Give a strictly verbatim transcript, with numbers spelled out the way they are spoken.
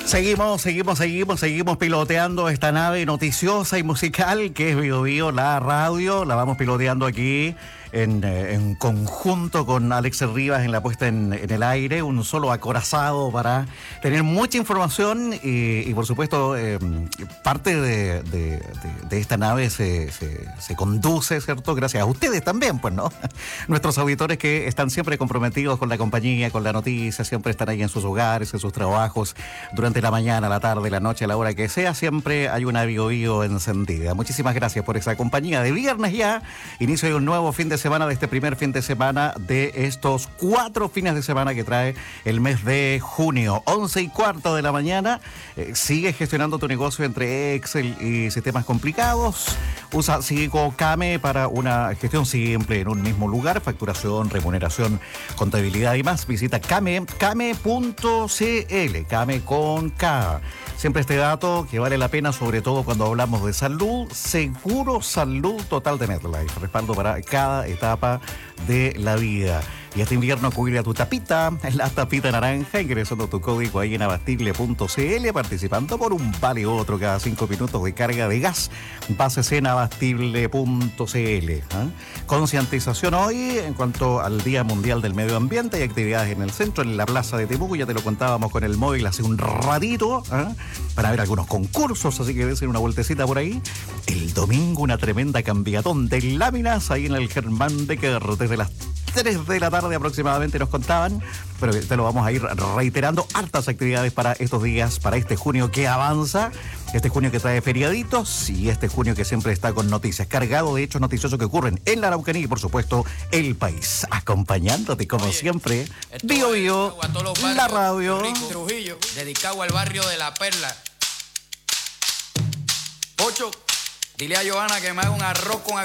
Seguimos, seguimos, seguimos, seguimos piloteando esta nave noticiosa y musical que es Bio Bio, la radio. La vamos piloteando aquí en, en conjunto con Alex Rivas en la puesta en, en el aire. Un solo acorazado para tener mucha información y, y por supuesto, eh, parte de, de, de, de esta nave se, se, se conduce, ¿cierto? Gracias a ustedes también, pues, ¿no? Nuestros auditores que están siempre comprometidos con la compañía, con la noticia, siempre están ahí en sus hogares, en sus trabajos, durante la mañana, la tarde, la noche, a la hora que sea, siempre hay una Bio Bio encendida. Muchísimas gracias por esa compañía de viernes ya, inicio de un nuevo fin de semana, de este primer fin de semana de estos cuatro fines de semana que trae el mes de junio. Once y cuarto de la mañana, eh, sigue gestionando tu negocio entre Excel y sistemas complicados. Usa Sigo Kame para una gestión simple en un mismo lugar, facturación, remuneración, contabilidad y más. Visita Kame, kame punto cl, Kame con K. Siempre este dato que vale la pena, sobre todo cuando hablamos de salud. Seguro Salud Total de MetLife, respaldo para cada etapa de la vida. Y este invierno cuida a tu tapita, la tapita naranja, ingresando tu código ahí en abastible punto cl, participando por un vale otro cada cinco minutos de carga de gas. Bases en abastible punto cl. ¿eh? Concientización hoy en cuanto al Día Mundial del Medio Ambiente. Hay actividades en el centro, en la plaza de Temuco, ya te lo contábamos con el móvil hace un ratito, ¿eh? para ver algunos concursos, así que desen una vueltecita por ahí. El domingo una tremenda cambiatón de láminas ahí en el Germán Becker desde las tres de la tarde aproximadamente nos contaban, pero te lo vamos a ir reiterando. Hartas actividades para estos días, para este junio que avanza, este junio que trae feriaditos y este junio que siempre está con noticias, cargado de hechos noticiosos que ocurren en la Araucanía y por supuesto el país, acompañándote como Oye, siempre, Bio Bio, la radio. Trujillo, dedicado al barrio de La Perla. Ocho, dile a Johanna que me haga un arroz con